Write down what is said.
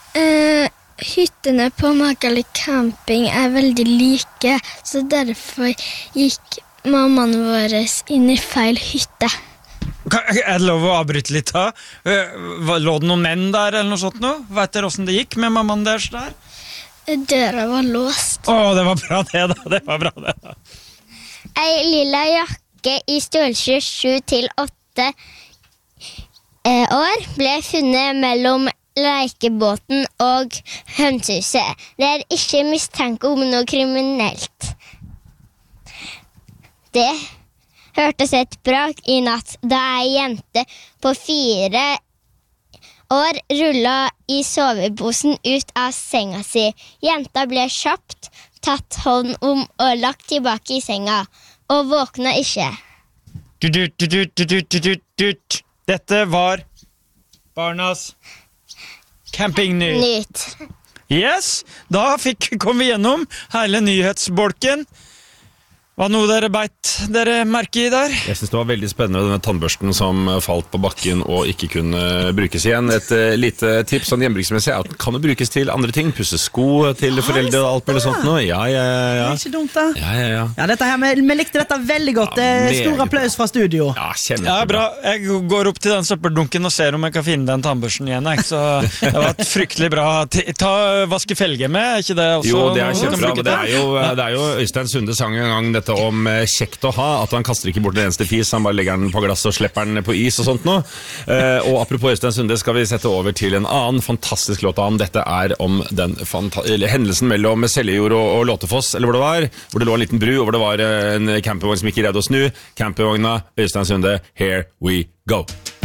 Hyttene på Magali camping veldig like, så derfor gikk mammaen vår inn i feil hytte. Det lov å avbryte litt da? Lå det noen menn der eller noe sånt nå? Vet dere hvordan det gikk med mammaen deres der? Døra var låst. Det var bra det da, det var bra det da. Ei lilla jakke i størrelse 7 til 8 år ble funnet mellom lekebåten og hønsehuset. Det ikke mistanke om noe kriminelt. Det hørtes et brak i natt da ei jente på 4 år rullet i soveposen ut av senga si. Jenta ble kjapt tatt hånd om og lagt tilbake i senga, og våkna ikke. Dette var Barnas Campingnytt. Yes, da kom vi gjennom hele nyhetsbolken. Hva noe dere beit dere merke i der? Jeg synes det var veldig spennende denne tannbørsten som falt på bakken og ikke kunne brukes igjen. Et lite tips sånn hjembruksmessig at den kan jo brukes til andre ting. Pusse sko til foreldre og alt mulig sånt nå. Ja. Det ikke dumt da. Ja, dette her, vi likte dette veldig godt. Stor applaus fra studio. Ja, kjempebra. Ja, bra. Jeg går opp til den søppeldunken og ser om jeg kan finne den tannbørsten igjen. Så det var et fryktelig bra. Vaske felge med, ikke det også? Jo, det kjempebra. Det er jo Øystein Sunde sang en gang dette om kjekt å ha, at han kaster ikke bort den eneste fis, han bare legger den på glass og slipper den på is og sånt nå. Og apropos Øystein Sunde skal vi sette over til en annen fantastisk låt av ham. Dette om den hendelsen mellom Seljord og Låtefoss, eller hvor det var, hvor det lå en liten bru, og hvor det var en campingvogn som ikke greide å snu. Campingvogna, Øystein Sunde, here we go.